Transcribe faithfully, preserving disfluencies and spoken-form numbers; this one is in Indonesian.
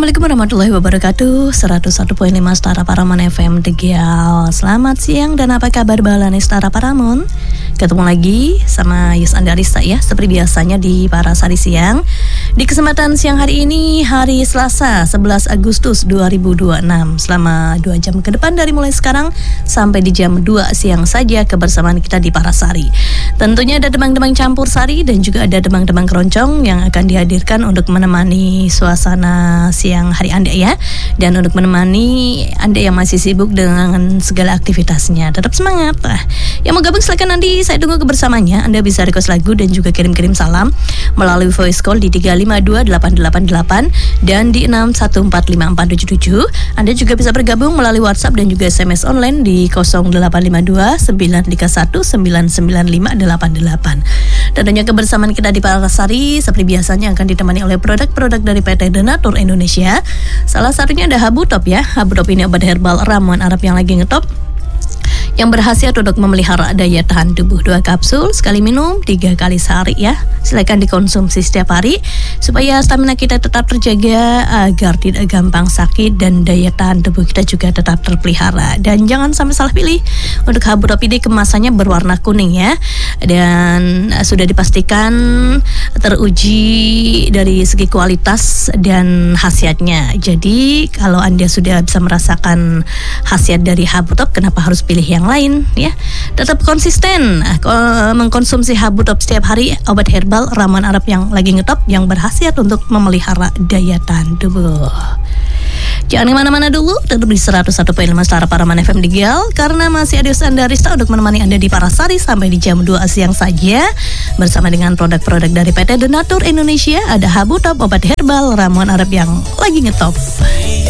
Assalamualaikum warahmatullahi wabarakatuh. seratus satu koma lima Setara Paramon F M Tegal. Selamat siang dan apa kabar balane Setara Paramon? Ketemu lagi sama Yus Andarista ya, seperti biasanya di Parasari Siang. Di kesempatan siang hari ini, hari Selasa sebelas Agustus dua ribu dua puluh enam. Selama dua jam ke depan dari mulai sekarang sampai di jam dua siang saja kebersamaan kita di Parasari. Tentunya ada demang-demang campur sari dan juga ada demang-demang keroncong yang akan dihadirkan untuk menemani suasana siang hari Anda ya. Dan untuk menemani Anda yang masih sibuk dengan segala aktivitasnya, tetap semangat. Nah, yang mau gabung silakan nanti saya tunggu kebersamaannya. Anda bisa request lagu dan juga kirim-kirim salam melalui voice call di tiga lima dua delapan delapan delapan dan di enam satu empat lima empat tujuh tujuh. Anda juga bisa bergabung melalui WhatsApp dan juga S M S online di nol delapan lima dua sembilan tiga satu sembilan sembilan lima delapan delapan. Tentunya kebersamaan kita di Parasari seperti biasanya akan ditemani oleh produk-produk dari P T Denatur Indonesia. Salah satunya ada Habutop ya. Habutop ini obat herbal ramuan Arab yang lagi ngetop, yang berhasil untuk memelihara daya tahan tubuh. Dua kapsul sekali minum tiga kali sehari ya. Silakan dikonsumsi setiap hari supaya stamina kita tetap terjaga agar tidak gampang sakit dan daya tahan tubuh kita juga tetap terpelihara. Dan jangan sampai salah pilih. Untuk Habutop ini kemasannya berwarna kuning ya, dan sudah dipastikan teruji dari segi kualitas dan khasiatnya. Jadi kalau Anda sudah bisa merasakan khasiat dari Habutop, kenapa harus pilih yang lain ya? Tetap konsisten mengkonsumsi Habutop setiap hari, obat herbal ramuan Arab yang lagi ngetop yang berkhasiat untuk memelihara daya tahan tubuh. Jangan kemana-mana dulu, tetap di seratus satu koma lima Setara Paramon F M Tegal, karena masih ada Yus Andarista untuk menemani Anda di Parasari sampai di jam dua siang saja bersama dengan produk-produk dari P T Denatur Indonesia. Ada Habutop, obat herbal ramuan Arab yang lagi ngetop.